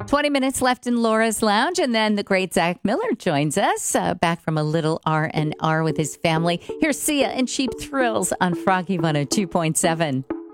20 minutes left in Laura's Lounge, and then the great Zach Miller joins us back from a little R&R with his family. Here's Sia and Cheap Thrills on Froggy 102.7.